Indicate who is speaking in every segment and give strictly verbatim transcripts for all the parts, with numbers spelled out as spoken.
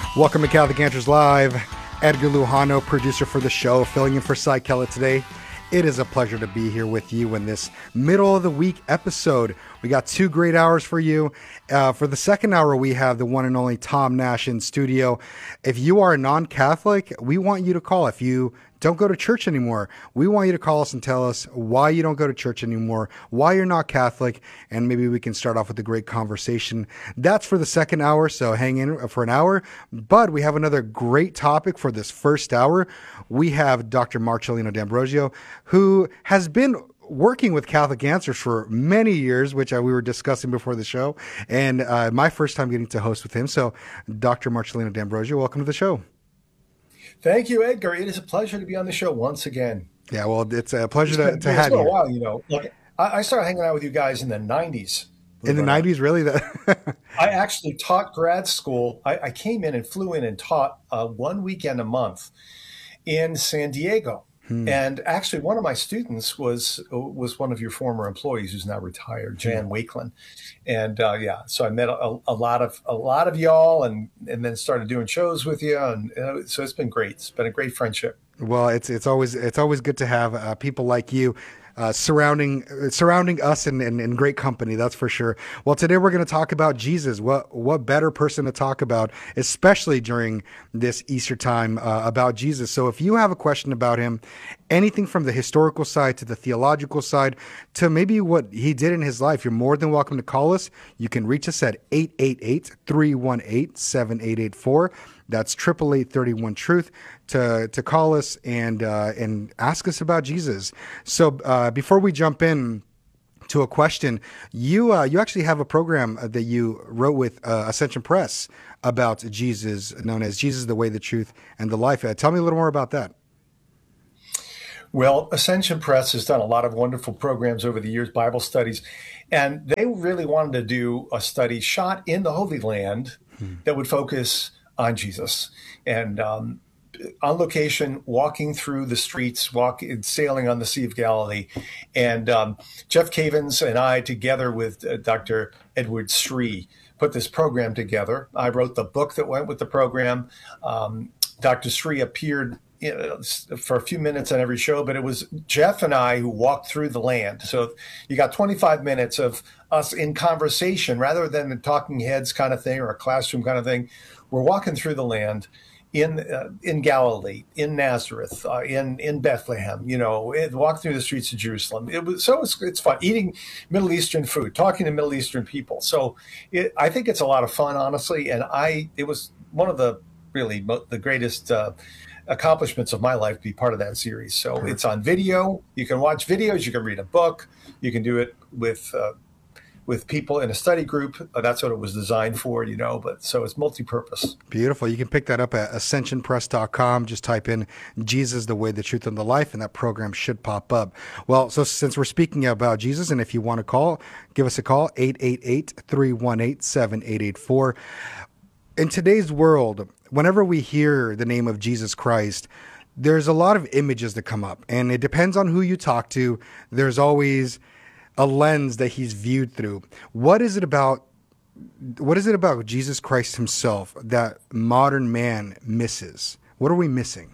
Speaker 1: Welcome to Catholic Answers Live. Edgar Lujano, producer for the show, filling in for Cy Kellett today. It is a pleasure to be here with you in this middle of the week episode. We got two great hours for you. Uh, for the second hour, we have the one and only Tom Nash in studio. If you are a non-Catholic, we want you to call. If you don't go to church anymore, we want you to call us and tell us why you don't go to church anymore, why you're not Catholic, and maybe we can start off with a great conversation. That's for the second hour, so hang in for an hour. But we have another great topic for this first hour. We have Doctor Marcellino D'Ambrosio, who has been working with Catholic Answers for many years, which uh, we were discussing before the show, and uh, my first time getting to host with him. So, Doctor Marcellino D'Ambrosio, welcome to the show.
Speaker 2: Thank you, Edgar. It is a pleasure to be on the show once again.
Speaker 1: Yeah, well, it's a pleasure
Speaker 2: it's
Speaker 1: to,
Speaker 2: been,
Speaker 1: to have
Speaker 2: you. It's been
Speaker 1: you.
Speaker 2: a while, you know. Like, I, I started hanging out with you guys in the nineties.
Speaker 1: In the nineties, really?
Speaker 2: I actually taught grad school. I, I came in and flew in and taught uh, one weekend a month in San Diego. Hmm. And actually, one of my students was was one of your former employees who's now retired, Jan hmm. Wakeland. And uh, yeah, so I met a, a lot of a lot of y'all, and and then started doing shows with you, and uh, so it's been great. It's been a great friendship.
Speaker 1: Well, it's it's always it's always good to have uh, people like you uh, surrounding uh, surrounding us in, in, in great company. That's for sure. Well, today we're going to talk about Jesus. What what better person to talk about, especially during this Easter time, uh, about Jesus. So if you have a question about him, anything from the historical side to the theological side to maybe what he did in his life, you're more than welcome to call us. You can reach us at eight eight eight, three one eight, seven eight eight four. That's eight eight eight, three one, truth to to call us and uh, and ask us about Jesus. So uh, before we jump in to a question, you uh, you actually have a program that you wrote with uh, Ascension Press about Jesus, known as Jesus, the Way, the Truth, and the Life. Uh, tell me a little more about that.
Speaker 2: Well, Ascension Press has done a lot of wonderful programs over the years, Bible studies, and they really wanted to do a study shot in the Holy Land hmm. that would focus on Jesus, and um, on location, walking through the streets, walking, sailing on the Sea of Galilee. And um, Jeff Cavins and I, together with uh, Doctor Edward Sri, put this program together. I wrote the book that went with the program. Um, Doctor Sri appeared you know, for a few minutes on every show, but it was Jeff and I who walked through the land. So you got twenty-five minutes of us in conversation rather than a talking heads kind of thing or a classroom kind of thing. We're walking through the land in uh, in Galilee, in Nazareth, uh, in in Bethlehem. You know, it, walk through the streets of Jerusalem. It was so it's, it's fun eating Middle Eastern food, talking to Middle Eastern people. So it, I think it's a lot of fun, honestly. And I it was one of the really mo- the greatest uh, accomplishments of my life to be part of that series. So mm-hmm. It's on video. You can watch videos. You can read a book. You can do it with. Uh, with people in a study group. That's what it was designed for, you know, but so it's multi-purpose.
Speaker 1: Beautiful. You can pick that up at ascension press dot com. Just type in Jesus, the Way, the Truth, and the Life, and that program should pop up. Well, so since we're speaking about Jesus, and if you want to call, give us a call, eight eight eight, three one eight, seven eight eight four. In today's world, whenever we hear the name of Jesus Christ, there's a lot of images that come up, and it depends on who you talk to. There's always a lens that he's viewed through. What is it about what is it about Jesus Christ himself that modern man misses? What are we missing?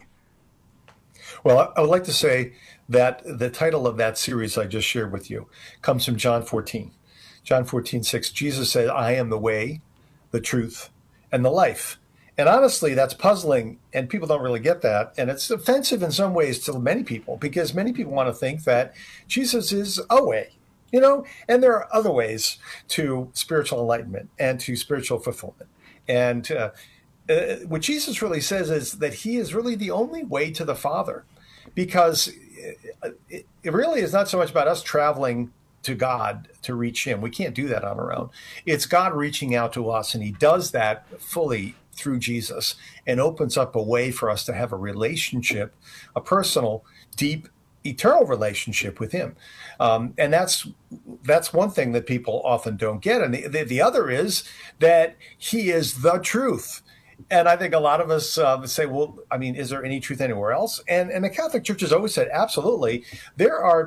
Speaker 2: Well, I would like to say that the title of that series I just shared with you comes from John fourteen. John fourteen, six, Jesus said, I am the way, the truth, and the life. And honestly, that's puzzling, and people don't really get that. And it's offensive in some ways to many people, because many people want to think that Jesus is a way. You know, and there are other ways to spiritual enlightenment and to spiritual fulfillment. And uh, uh, what Jesus really says is that he is really the only way to the Father, because it, it really is not so much about us traveling to God to reach him. We can't do that on our own. It's God reaching out to us, and he does that fully through Jesus and opens up a way for us to have a relationship, a personal, deep, eternal relationship with him. Um, and that's that's one thing that people often don't get. And the, the, the other is that he is the truth. And I think a lot of us uh, say, well, I mean, is there any truth anywhere else? And, and the Catholic Church has always said, absolutely. There are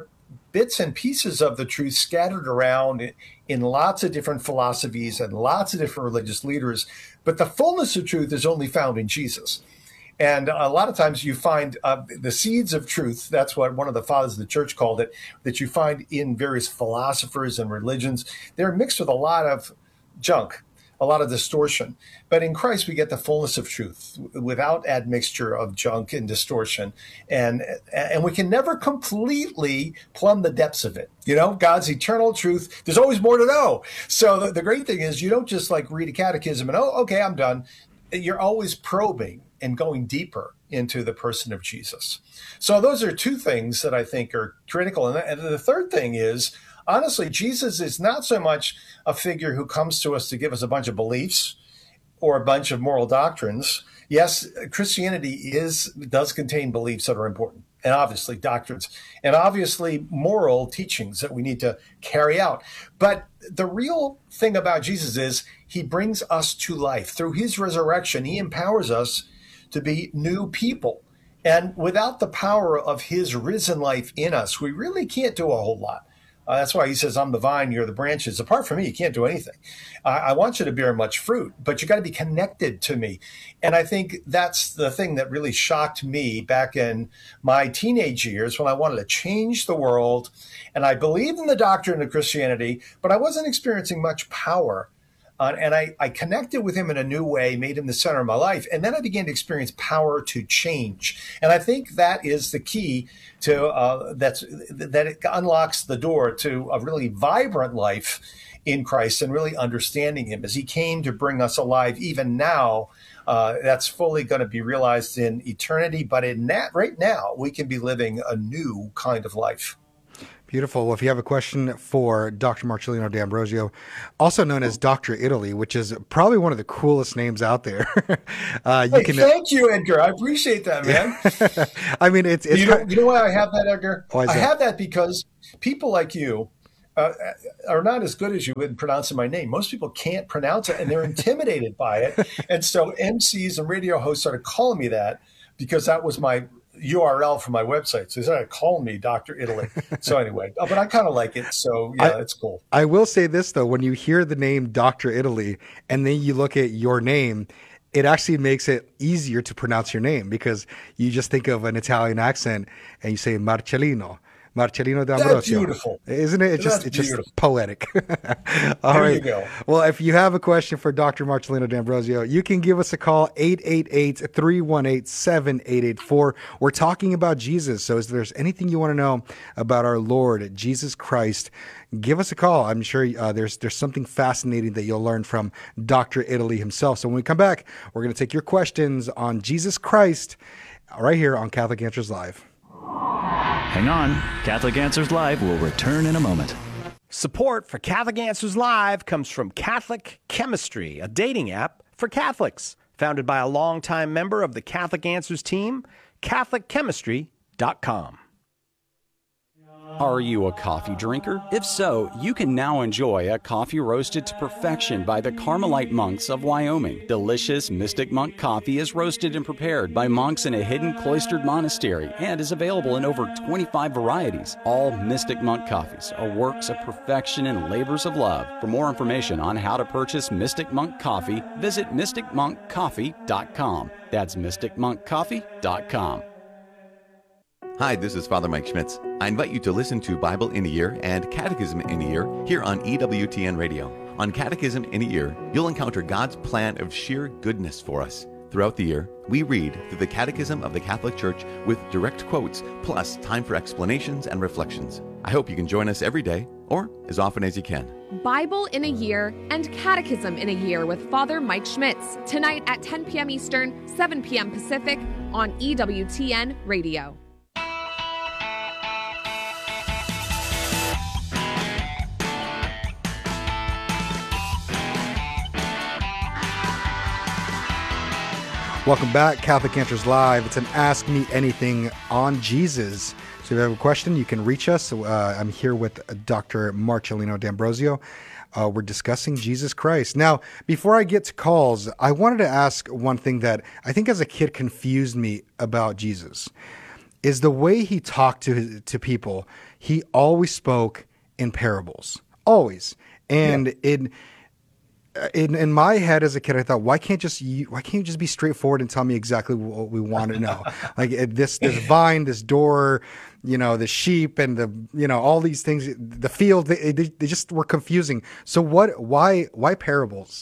Speaker 2: bits and pieces of the truth scattered around in lots of different philosophies and lots of different religious leaders. But the fullness of truth is only found in Jesus. And a lot of times you find uh, the seeds of truth, that's what one of the fathers of the church called it, that you find in various philosophers and religions. They're mixed with a lot of junk, a lot of distortion. But in Christ, we get the fullness of truth without admixture of junk and distortion. And, and we can never completely plumb the depths of it. You know, God's eternal truth, there's always more to know. So the, the great thing is you don't just like read a catechism and, oh, okay, I'm done. You're always probing and going deeper into the person of Jesus. So those are two things that I think are critical. And the third thing is, honestly, Jesus is not so much a figure who comes to us to give us a bunch of beliefs or a bunch of moral doctrines. Yes, Christianity is does contain beliefs that are important, and obviously doctrines, and obviously moral teachings that we need to carry out. But the real thing about Jesus is he brings us to life. Through his resurrection, he empowers us to be new people. And without the power of his risen life in us, we really can't do a whole lot. Uh, that's why he says, I'm the vine, you're the branches. Apart from me, you can't do anything. I, I want you to bear much fruit, but you got to be connected to me. And I think that's the thing that really shocked me back in my teenage years when I wanted to change the world. And I believed in the doctrine of Christianity, but I wasn't experiencing much power. Uh, and I, I connected with him in a new way, made him the center of my life. And then I began to experience power to change. And I think that is the key to uh, that's that it unlocks the door to a really vibrant life in Christ and really understanding him as he came to bring us alive. Even now, uh, that's fully going to be realized in eternity. But in that, right now, we can be living a new kind of life.
Speaker 1: Beautiful. Well, if you have a question for Doctor Marcellino D'Ambrosio, also known as Doctor Italy, which is probably one of the coolest names out there. uh, you
Speaker 2: hey,
Speaker 1: can,
Speaker 2: thank you, Edgar. I appreciate that, man.
Speaker 1: I mean, it's, it's
Speaker 2: you, know, you know why I have that, Edgar?
Speaker 1: Why is
Speaker 2: I
Speaker 1: that?
Speaker 2: have that because people like you uh, are not as good as you in pronouncing my name. Most people can't pronounce it, and they're intimidated by it. And so M Cs and radio hosts started calling me that because that was my U R L for my website. So they started calling me Doctor Italy. So anyway, but I kind of like it. So yeah, I, it's cool.
Speaker 1: I will say this though, when you hear the name Doctor Italy and then you look at your name, it actually makes it easier to pronounce your name because you just think of an Italian accent and you say Marcellino. Marcellino D'Ambrosio.
Speaker 2: That's beautiful.
Speaker 1: Isn't it? It's just, it's just poetic. All
Speaker 2: there
Speaker 1: right.
Speaker 2: you go.
Speaker 1: Well, if you have a question for Doctor Marcellino D'Ambrosio, you can give us a call, eight eight eight, three one eight, seven eight eight four. We're talking about Jesus. So if there's anything you want to know about our Lord, Jesus Christ, give us a call. I'm sure uh, there's there's something fascinating that you'll learn from Doctor Italy himself. So when we come back, we're going to take your questions on Jesus Christ right here on Catholic Answers Live.
Speaker 3: Hang on. Catholic Answers Live will return in a moment.
Speaker 4: Support for Catholic Answers Live comes from Catholic Chemistry, a dating app for Catholics, founded by a longtime member of the Catholic Answers team, catholic chemistry dot com.
Speaker 5: Are you a coffee drinker? If so, you can now enjoy a coffee roasted to perfection by the Carmelite monks of Wyoming. Delicious Mystic Monk coffee is roasted and prepared by monks in a hidden cloistered monastery and is available in over twenty-five varieties. All Mystic Monk coffees are works of perfection and labors of love. For more information on how to purchase Mystic Monk coffee, visit mystic monk coffee dot com. That's mystic monk coffee dot com.
Speaker 6: Hi, this is Father Mike Schmitz. I invite you to listen to Bible in a Year and Catechism in a Year here on E W T N Radio. On Catechism in a Year, you'll encounter God's plan of sheer goodness for us. Throughout the year, we read through the Catechism of the Catholic Church with direct quotes, plus time for explanations and reflections. I hope you can join us every day, or as often as you can.
Speaker 7: Bible in a Year and Catechism in a Year with Father Mike Schmitz, tonight at ten p.m. Eastern, seven p.m. Pacific on E W T N Radio.
Speaker 1: Welcome back, Catholic Answers Live. It's an Ask Me Anything on Jesus. So if you have a question, you can reach us. Uh, I'm here with Doctor Marcellino D'Ambrosio. Uh, we're discussing Jesus Christ. Now, before I get to calls, I wanted to ask one thing that I think as a kid confused me about Jesus. is the way he talked to his, to people. He always spoke in parables, always. And yeah. in, in in my head as a kid, I thought, why can't just you, why can't you just be straightforward and tell me exactly what we want to know? Like this this vine, this door, you know, the sheep, and the you know all these things, the field. They they, they just were confusing. So what? Why why parables?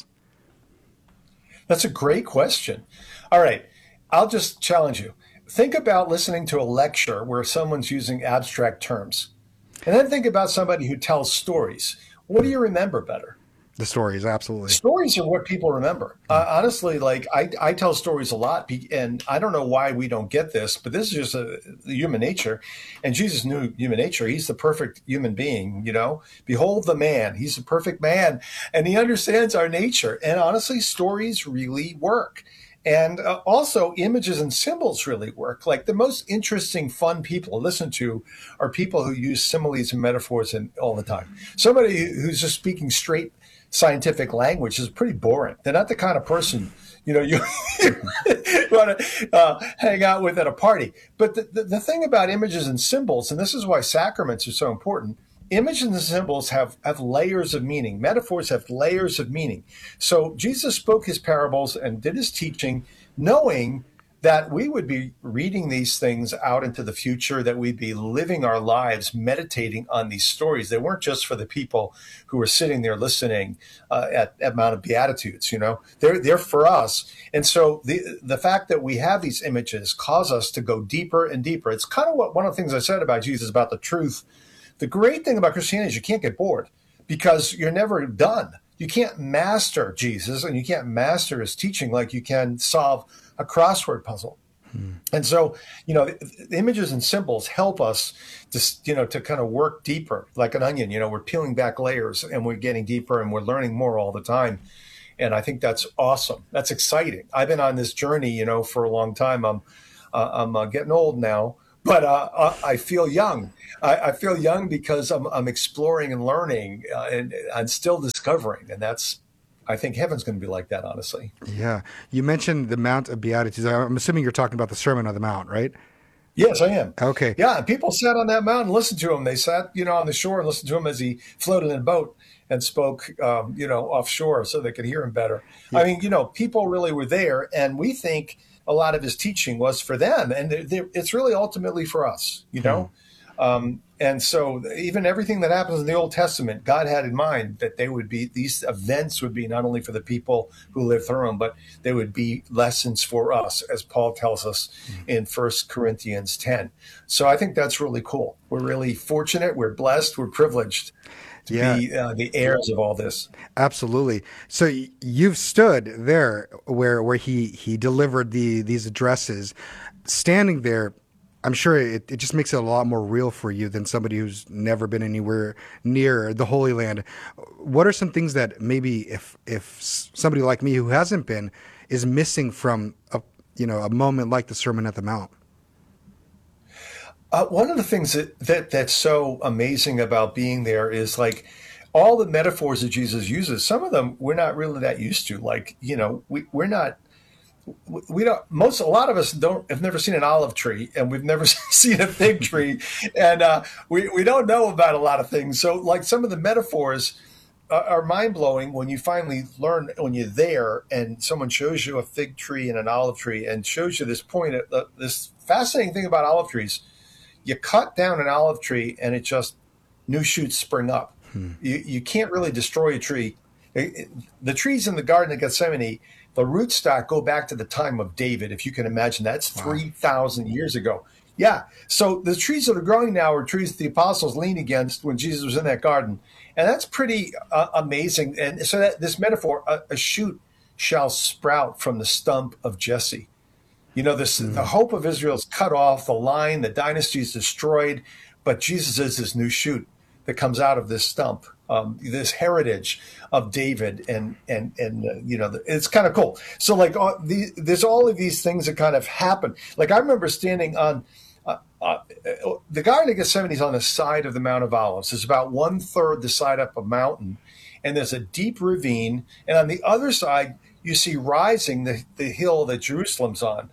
Speaker 2: That's a great question. All right, I'll just challenge you. Think about listening to a lecture where someone's using abstract terms. And then think about somebody who tells stories. What do you remember better?
Speaker 1: The stories, absolutely.
Speaker 2: Stories are what people remember. Uh, honestly, like I, I tell stories a lot, and I don't know why we don't get this, but this is just a, a human nature. And Jesus knew human nature. He's the perfect human being, you know. Behold the man. He's the perfect man, and he understands our nature. And honestly, stories really work. And uh, also images and symbols really work. Like the most interesting, fun people to listen to are people who use similes and metaphors in, all the time. Somebody who's just speaking straight scientific language is pretty boring. They're not the kind of person, you know, you, you want to uh, hang out with at a party. But the, the, the thing about images and symbols, and this is why sacraments are so important, images and symbols have, have layers of meaning. Metaphors have layers of meaning. So Jesus spoke his parables and did his teaching knowing that we would be reading these things out into the future, that we'd be living our lives meditating on these stories. They weren't just for the people who were sitting there listening uh, at, at Mount of Beatitudes, you know. They're, they're for us. And so the the fact that we have these images cause us to go deeper and deeper. It's kind of what one of the things I said about Jesus, about the truth. The great thing about Christianity is you can't get bored because you're never done. You can't master Jesus and you can't master his teaching like you can solve a crossword puzzle. Hmm. And so, you know, the, the images and symbols help us to, you know, to kind of work deeper like an onion. You know, we're peeling back layers and we're getting deeper and we're learning more all the time. And I think that's awesome. That's exciting. I've been on this journey, you know, for a long time. I'm, uh, I'm uh, getting old now. But uh, I feel young. I, I feel young because I'm, I'm exploring and learning, uh, and I'm still discovering. And that's, I think heaven's going to be like that, honestly.
Speaker 1: Yeah. You mentioned the Mount of Beatitudes. I'm assuming you're talking about the Sermon on the Mount, right?
Speaker 2: Yes, I am.
Speaker 1: Okay.
Speaker 2: Yeah, and people sat on that mountain and listened to him. They sat, you know, on the shore and listened to him as he floated in a boat and spoke, um, you know, offshore so they could hear him better. Yeah. I mean, you know, people really were there, and we think a lot of his teaching was for them, and they're, they're, it's really ultimately for us, you know? Hmm. Um, and so even everything that happens in the Old Testament, God had in mind that they would be, these events would be not only for the people who live through them, but they would be lessons for us, as Paul tells us hmm. in First Corinthians ten. So I think that's really cool. We're really fortunate, we're blessed, we're privileged to yeah. be uh, the heirs of all this.
Speaker 1: Absolutely. So you've stood there where where he he delivered the these addresses, standing there. I'm sure it, it just makes it a lot more real for you than somebody who's never been anywhere near the Holy Land. What are some things that maybe if if somebody like me who hasn't been is missing from a you know a moment like the Sermon at the Mount?
Speaker 2: Uh, one of the things that, that that's so amazing about being there is like all the metaphors that Jesus uses. Some of them we're not really that used to. Like, you know, we, we're not, we don't, most, a lot of us don't, have never seen an olive tree, and we've never seen a fig tree. And uh, we, we don't know about a lot of things. So like some of the metaphors uh, are mind blowing when you finally learn, when you're there and someone shows you a fig tree and an olive tree and shows you this point, uh, this fascinating thing about olive trees. You cut down an olive tree and it just, new shoots spring up. Hmm. You, you can't really destroy a tree. It, it, the trees in the Garden of Gethsemane, the rootstock go back to the time of David, if you can imagine. That's wow. three thousand years ago. Yeah. So the trees that are growing now are trees that the apostles leaned against when Jesus was in that garden. And that's pretty uh, amazing. And so that this metaphor, a, a shoot shall sprout from the stump of Jesse. You know, this, mm. the hope of Israel is cut off, the line, the dynasty is destroyed, but Jesus is this new shoot that comes out of this stump, um, this heritage of David, and and and uh, you know, it's kind of cool. So like, uh, the, there's all of these things that kind of happen. Like I remember standing on uh, uh, the Garden of Gethsemane is on the side of the Mount of Olives. It's about one third the side up a mountain, and there's a deep ravine, and on the other side you see rising the, the hill that Jerusalem's on.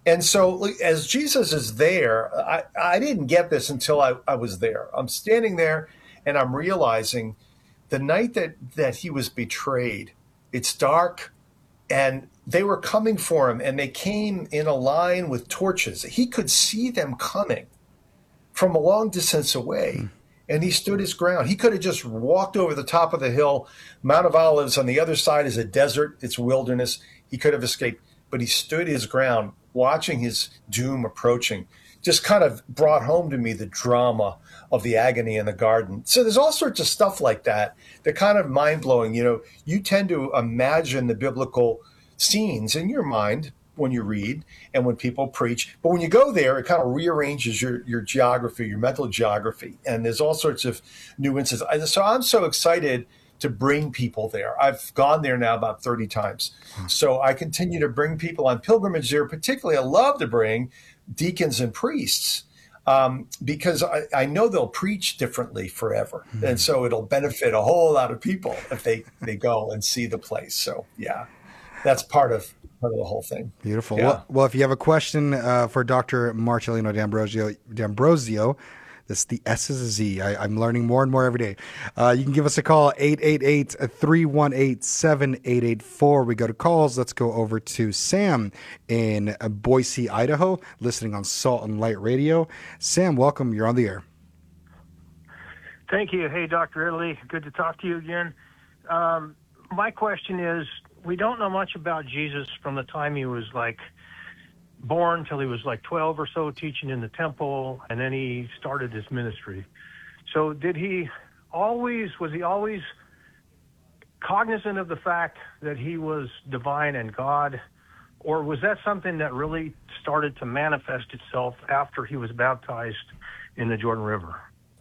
Speaker 2: And so as Jesus is there, I, I didn't get this until I, I was there. I'm standing there and I'm realizing the night that, that he was betrayed, it's dark and they were coming for him and they came in a line with torches. He could see them coming from a long distance away. Mm. And he stood his ground. He could have just walked over the top of the hill. Mount of Olives on the other side is a desert. It's wilderness. He could have escaped, but he stood his ground, watching his doom approaching. Just kind of brought home to me the drama of the agony in the garden. So there's all sorts of stuff like that that kind of mind-blowing. You know, you tend to imagine the biblical scenes in your mind when you read and when people preach. But when you go there, it kind of rearranges your, your geography, your mental geography. And there's all sorts of nuances. So I'm so excited to bring people there. I've gone there now about thirty times. So I continue to bring people on pilgrimage there. Particularly, I love to bring deacons and priests um, because I, I know they'll preach differently forever. Mm-hmm. And so it'll benefit a whole lot of people if they, they go and see the place. So, yeah, that's part of part of the whole thing.
Speaker 1: Beautiful.
Speaker 2: Yeah.
Speaker 1: Well, well, if you have a question uh, for Doctor Marcellino D'Ambrosio, D'Ambrosio, this the S is a Z. I, I'm learning more and more every day. Uh, you can give us a call, eight eight eight, three one eight, seven eight eight four. We go to calls. Let's go over to Sam in uh, Boise, Idaho, listening on Salt and Light Radio. Sam, welcome. You're on the air.
Speaker 8: Thank you. Hey, Doctor Italy. Good to talk to you again. Um, my question is, we don't know much about Jesus from the time he was like born till he was like twelve or so, teaching in the temple, and then he started his ministry. So did he always, was he always cognizant of the fact that he was divine and God, or was that something that really started to manifest itself after he was baptized in the Jordan River?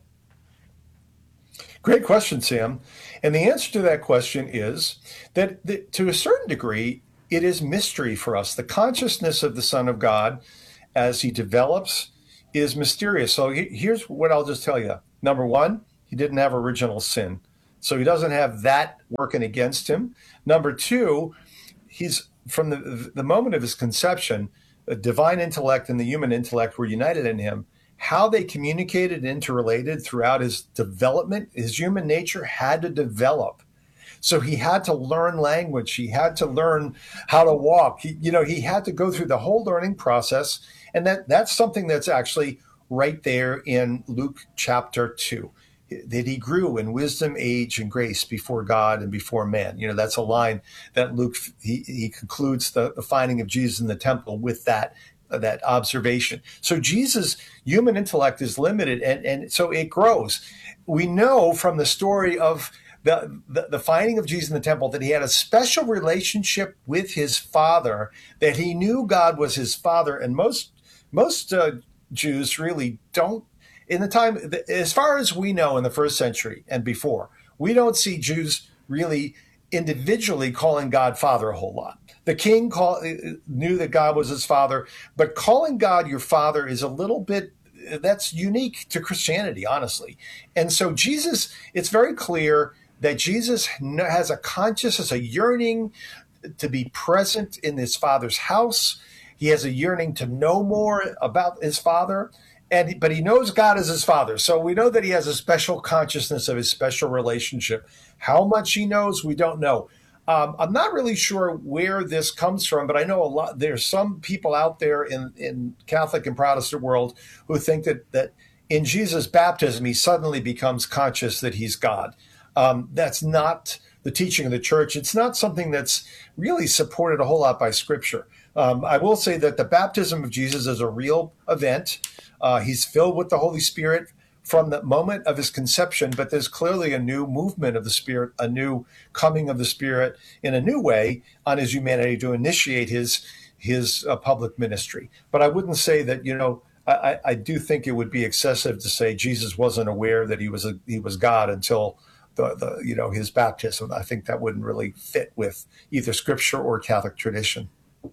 Speaker 2: Great question, Sam. And the answer to that question is that, that to a certain degree, it is mystery for us. The consciousness of the Son of God as he develops is mysterious. So here's what I'll just tell you. Number one, he didn't have original sin. So he doesn't have that working against him. Number two, he's from the, the moment of his conception, the divine intellect and the human intellect were united in him. How they communicated and interrelated throughout his development, his human nature had to develop. So he had to learn language. He had to learn how to walk. He, you know, he had to go through the whole learning process. And that, that's something that's actually right there in Luke chapter two, that he grew in wisdom, age, and grace before God and before man. You know, that's a line that Luke, he, he concludes the, the finding of Jesus in the temple with that that observation. So Jesus' human intellect is limited, and, and so it grows. We know from the story of the, the, the finding of Jesus in the temple that he had a special relationship with his Father, that he knew God was his Father, and most most uh, Jews really don't, in the time, as far as we know in the first century and before, we don't see Jews really individually calling God Father a whole lot. The king call, knew that God was his father, but calling God your father is a little bit, that's unique to Christianity, honestly. And so Jesus, it's very clear that Jesus has a consciousness, a yearning to be present in his Father's house. He has a yearning to know more about his Father, and but he knows God as his Father. So we know that he has a special consciousness of his special relationship. How much he knows, we don't know. Um, I'm not really sure where this comes from, but I know a lot. There's some people out there in, in Catholic and Protestant world who think that that in Jesus' baptism, he suddenly becomes conscious that he's God. Um, that's not the teaching of the church. It's not something that's really supported a whole lot by Scripture. Um, I will say that the baptism of Jesus is a real event. Uh, he's filled with the Holy Spirit from the moment of his conception, but there's clearly a new movement of the Spirit, a new coming of the Spirit in a new way on his humanity to initiate his his uh, public ministry. But I wouldn't say that, you know, I, I do think it would be excessive to say Jesus wasn't aware that he was a, he was God until the, the you know his baptism. I think that wouldn't really fit with either Scripture or Catholic tradition.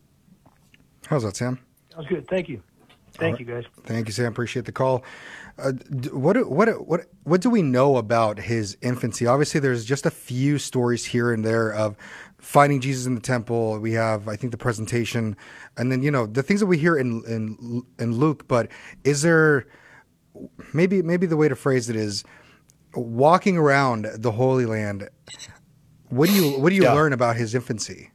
Speaker 1: How's that, Sam?
Speaker 8: Sounds good. Thank you. Thank right. you, guys.
Speaker 1: Thank you, Sam. Appreciate the call. Uh, what what what what do we know about his infancy? Obviously, there's just a few stories here and there of finding Jesus in the temple. We have, I think, the presentation, and then, you know, the things that we hear in in in Luke. But is there maybe maybe the way to phrase it is walking around the Holy Land? What do you what do you
Speaker 2: Yeah.
Speaker 1: learn about his infancy?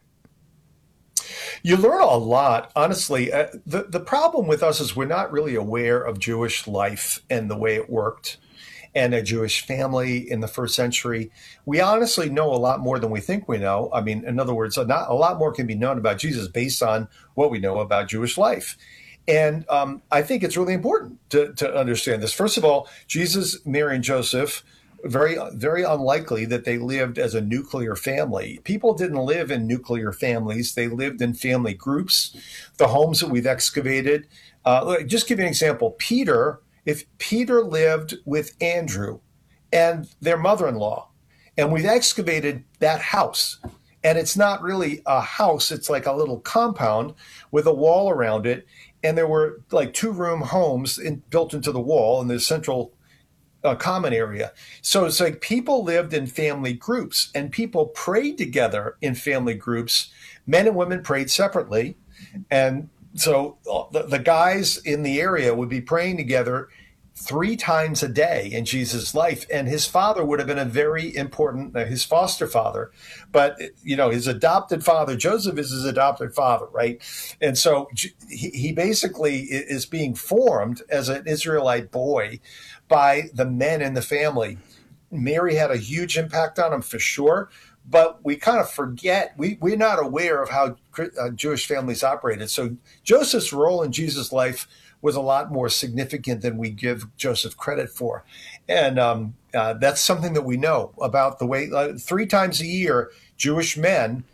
Speaker 2: You learn a lot, honestly. Uh, the the problem with us is we're not really aware of Jewish life and the way it worked, and a Jewish family in the first century. We honestly know a lot more than we think we know. I mean, in other words, a, not, a lot more can be known about Jesus based on what we know about Jewish life. And um, I think it's really important to, to understand this. First of all, Jesus, Mary, and Joseph, very, very unlikely that they lived as a nuclear family. People didn't live in nuclear families. They lived in family groups. The homes that we've excavated, uh, just give you an example. Peter, if Peter lived with Andrew and their mother-in-law, and we've excavated that house, and it's not really a house, it's like a little compound with a wall around it, and there were like two-room homes in, built into the wall in the central uh, common area. So it's like people lived in family groups, and people prayed together in family groups. Men and women prayed separately, and so the, the guys in the area would be praying together three times a day in Jesus' life. And his father would have been a very important, uh, his foster father. But, you know, his adopted father, Joseph is his adopted father, right? And so he, he basically is being formed as an Israelite boy by the men in the family. Mary had a huge impact on him for sure. But we kind of forget, we, we're not aware of how uh, Jewish families operated. So Joseph's role in Jesus' life was a lot more significant than we give Joseph credit for. And um, uh, that's something that we know about the way, uh, three times a year, Jewish men,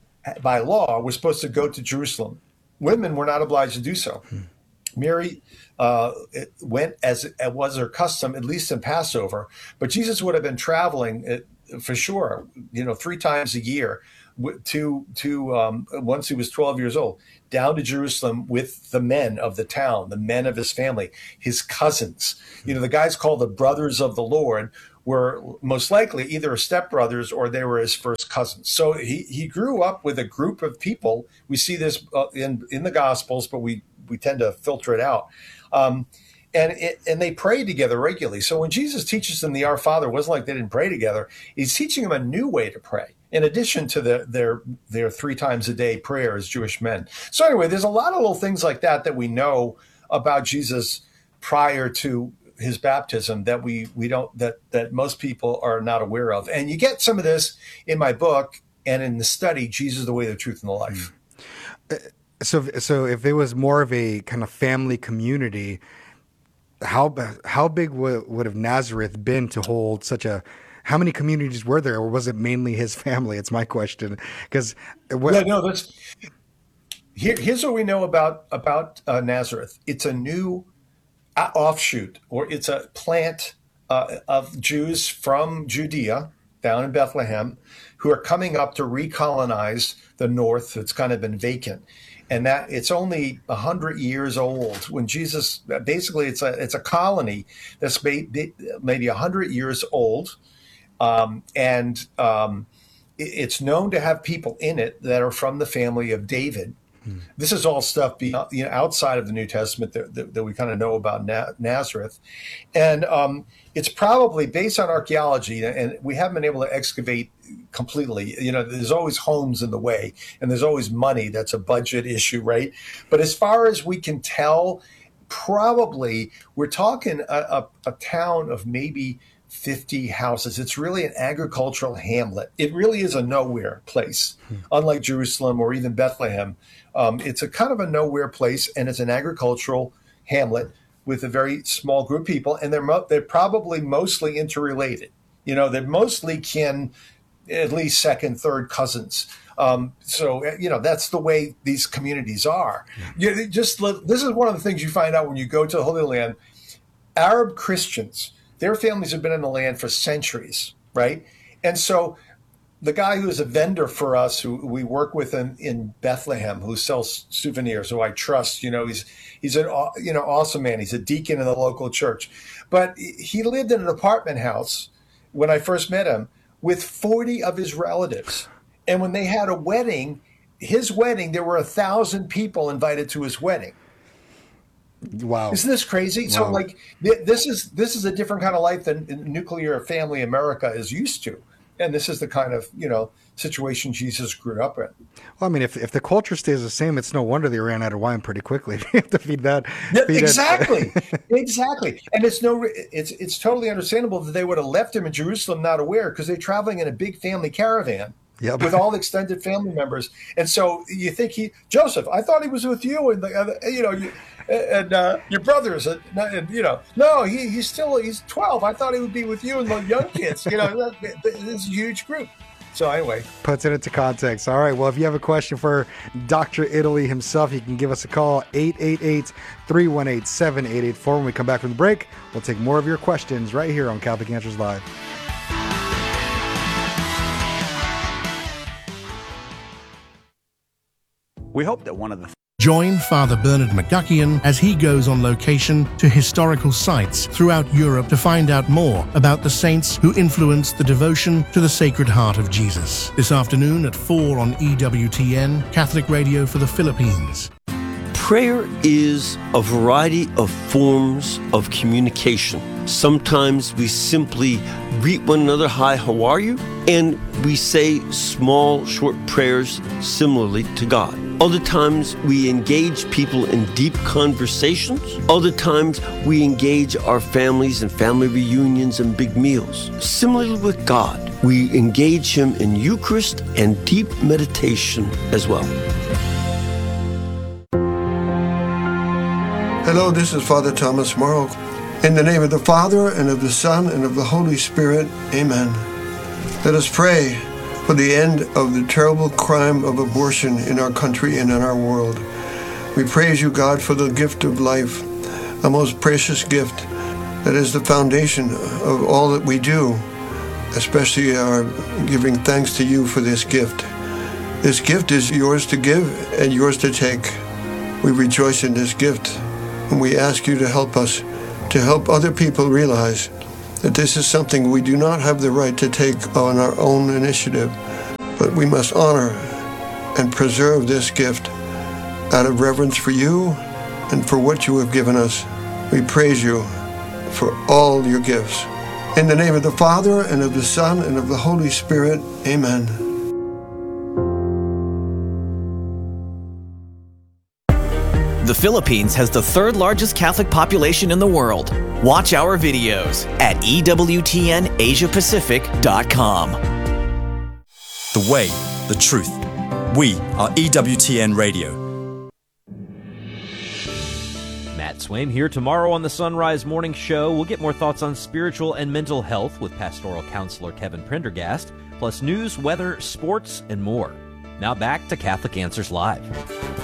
Speaker 2: by law, were supposed to go to Jerusalem. Women were not obliged to do so. Hmm. Mary uh, went as it was her custom, at least in Passover, but Jesus would have been traveling at, for sure, you know, three times a year to to um, once he was twelve years old, down to Jerusalem with the men of the town, the men of his family, his cousins. You know, the guys called the brothers of the Lord were most likely either stepbrothers or they were his first cousins. So he, he grew up with a group of people. We see this uh, in in the Gospels, but we we tend to filter it out. Um, And it, and they prayed together regularly. So when Jesus teaches them the Our Father, it wasn't like they didn't pray together. He's teaching them a new way to pray, in addition to the, their their three times a day prayer as Jewish men. So anyway, there's a lot of little things like that that we know about Jesus prior to his baptism that we we don't that that most people are not aware of. And you get some of this in my book and in the study, Jesus, the Way, the Truth, and the Life.
Speaker 1: So so if it was more of a kind of family community, How how big would, would have Nazareth been to hold such a? How many communities were there, or was it mainly his family? It's my question. Because
Speaker 2: yeah, no, that's here, here's what we know about about uh, Nazareth. It's a new uh, offshoot, or it's a plant uh, of Jews from Judea down in Bethlehem who are coming up to recolonize the north that's kind of been vacant. And that it's only a hundred years old when Jesus, basically it's a, it's a colony that's maybe a hundred years old. Um, and um, it's known to have people in it that are from the family of David. Hmm. This is all stuff beyond, you know, outside of the New Testament that, that, that we kind of know about Na- Nazareth. And um, it's probably based on archaeology, and we haven't been able to excavate completely. You know, there's always homes in the way, and there's always money. That's a budget issue, right? But as far as we can tell, probably we're talking a, a, a town of maybe fifty houses. It's really an agricultural hamlet. It really is a nowhere place, hmm. unlike Jerusalem or even Bethlehem. Um, it's a kind of a nowhere place, and it's an agricultural hamlet with a very small group of people, and they're mo- they're probably mostly interrelated. You know, they're mostly kin, at least second, third cousins. Um, so, you know, that's the way these communities are. Yeah. You, just this is one of the things you find out when you go to the Holy Land. Arab Christians, their families have been in the land for centuries, right? And so the guy who is a vendor for us, who we work with in, in Bethlehem, who sells souvenirs, who I trust, you know, he's he's an you know awesome man. He's a deacon in the local church, but he lived in an apartment house when I first met him with forty of his relatives, And when they had a wedding, his wedding, there were a thousand people invited to his wedding.
Speaker 1: Wow.
Speaker 2: Isn't this crazy? Wow. So like th- this is this is a different kind of life than nuclear family America is used to. And this is the kind of, you know, situation Jesus grew up in.
Speaker 1: Well, I mean, if, if the culture stays the same, it's no wonder they ran out of wine pretty quickly. You have to feed that.
Speaker 2: Yeah,
Speaker 1: feed
Speaker 2: exactly. exactly. And it's no, it's, it's totally understandable that they would have left him in Jerusalem not aware, because they're traveling in a big family caravan. Yep. With all extended family members. And so you think he, Joseph, I thought he was with you and, the, you know, you, and uh, your brothers, and, and, you know, no, he, he's still, he's twelve. I thought he would be with you and the young kids. You know, that, this is a huge group. So anyway.
Speaker 1: Puts it into context. All right. Well, if you have a question for Doctor Italy himself, you can give us a call, eight eight eight, three one eight, seven eight eight four. When we come back from the break, we'll take more of your questions right here on Catholic Answers Live.
Speaker 4: We hope that one of the
Speaker 9: Join Father Bernard McGuckian as he goes on location to historical sites throughout Europe to find out more about the saints who influenced the devotion to the Sacred Heart of Jesus. This afternoon at four on E W T N, Catholic Radio for the Philippines.
Speaker 10: Prayer is a variety of forms of communication. Sometimes we simply greet one another, hi, how are you? And we say small, short prayers similarly to God. Other times we engage people in deep conversations. Other times we engage our families in family reunions and big meals. Similarly with God, we engage Him in Eucharist and deep meditation as well.
Speaker 11: Hello, this is Father Thomas Morrow. In the name of the Father, and of the Son, and of the Holy Spirit, amen. Let us pray for the end of the terrible crime of abortion in our country and in our world. We praise you, God, for the gift of life, a most precious gift that is the foundation of all that we do, especially our giving thanks to you for this gift. This gift is yours to give and yours to take. We rejoice in this gift, and we ask you to help us, to help other people realize that this is something we do not have the right to take on our own initiative, but we must honor and preserve this gift out of reverence for you and for what you have given us. We praise you for all your gifts. In the name of the Father, and of the Son, and of the Holy Spirit, amen.
Speaker 12: The Philippines has the third largest Catholic population in the world. Watch our videos at E W T N Asia Pacific dot com.
Speaker 13: The way, the truth. We are E W T N Radio.
Speaker 14: Matt Swaim here tomorrow on the Sunrise Morning Show. We'll get more thoughts on spiritual and mental health with pastoral counselor Kevin Prendergast, plus news, weather, sports, and more. Now back to Catholic Answers Live.